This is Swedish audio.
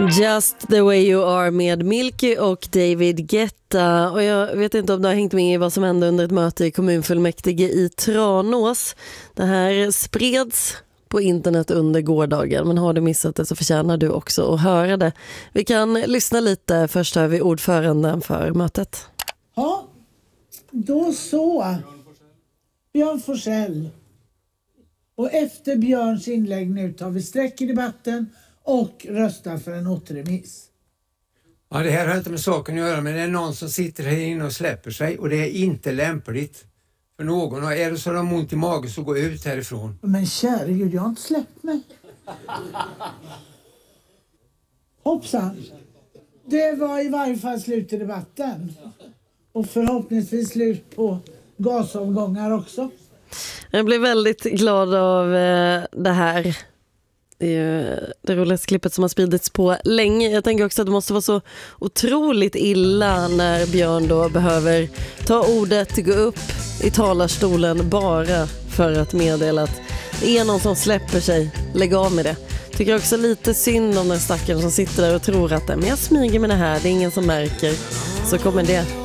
Just the way you are med Milky och David Guetta. Och jag vet inte om du har hängt med i vad som hände under ett möte i kommunfullmäktige i Tranås. Det här spreds på internet under gårdagen, men har du missat det så förtjänar du också att höra det. Vi kan lyssna lite, först hör vi ordföranden för mötet. Ja, då så. Björn Forsell. Och efter Björns inlägg nu tar vi sträck i debatten och röstar för en återremiss. Ja, det här har inte med saken att göra, men det är någon som sitter här inne och släpper sig och det är inte lämpligt för någon. Och är det så de har ont i magen så gå ut härifrån. Men käre Gud, jag har inte släppt mig. Hoppsan. Det var i varje fall slut i debatten. Och förhoppningsvis slut på gasavgångar också. Jag blev väldigt glad av det här. Det är ju det roligaste klippet som har spridits på länge. Jag tänker också att det måste vara så otroligt illa när Björn då behöver ta ordet, gå upp i talarstolen bara för att meddela att det är någon som släpper sig. Lägg av med det. Tycker också lite synd om den stackaren som sitter där och tror att men jag smyger med det här, det är ingen som märker. Så kommer det